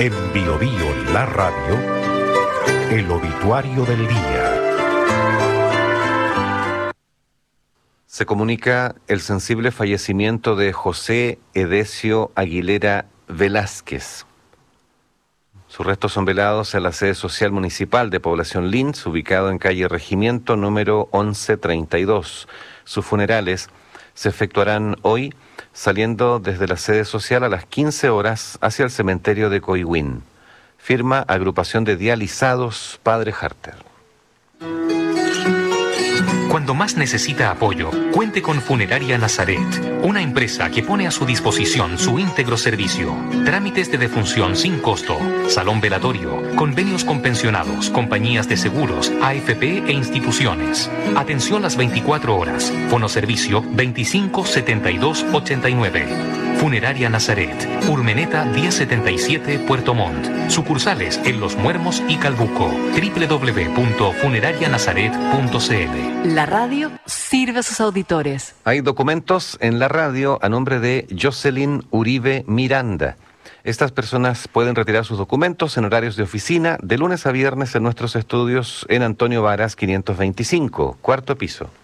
En Biobío, la radio, el obituario del día. Se comunica el sensible fallecimiento de José Edesio Aguilera Velázquez. Sus restos son velados en la sede social municipal de Población Lins, ubicado en calle Regimiento número 1132. Sus funerales se efectuarán hoy, saliendo desde la sede social a las 15 horas hacia el cementerio de Coihuín. Firma Agrupación de Dializados Padre Harter. Cuando más necesita apoyo, cuente con Funeraria Nazaret, una empresa que pone a su disposición su íntegro servicio. Trámites de defunción sin costo, salón velatorio, convenios con pensionados, compañías de seguros, AFP e instituciones. Atención las 24 horas. Fonoservicio 25 72 89. Funeraria Nazaret, Urmeneta 1077 Puerto Montt. Sucursales en Los Muermos y Calbuco. www.funerarianazaret.cl. La radio sirve a sus auditores. Hay documentos en la radio a nombre de Jocelyn Uribe Miranda. Estas personas pueden retirar sus documentos en horarios de oficina de lunes a viernes en nuestros estudios en Antonio Varas 525, cuarto piso.